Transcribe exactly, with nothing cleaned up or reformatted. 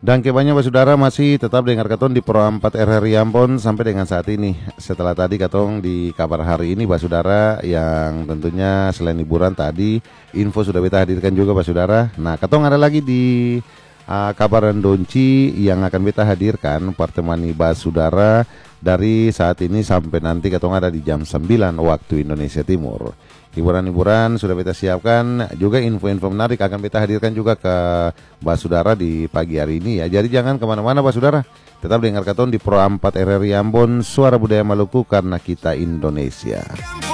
Dan kebanyakan Basudara masih tetap dengar Katong di Pro empat R R I Ambon sampai dengan saat ini. Setelah tadi Katong di kabar hari ini Basudara yang tentunya selain hiburan tadi info sudah kita hadirkan juga Basudara. Nah Katong ada lagi di uh, kabar Randonci yang akan kita hadirkan pertemani Basudara dari saat ini sampai nanti Katong ada di jam sembilan waktu Indonesia Timur. Hiburan-hiburan sudah kita siapkan, juga info-info menarik akan kita hadirkan juga ke Basudara di pagi hari ini ya. Jadi jangan kemana-mana Basudara, tetap dengar Katong di Pro empat R R I Ambon, Suara Budaya Maluku karena kita Indonesia.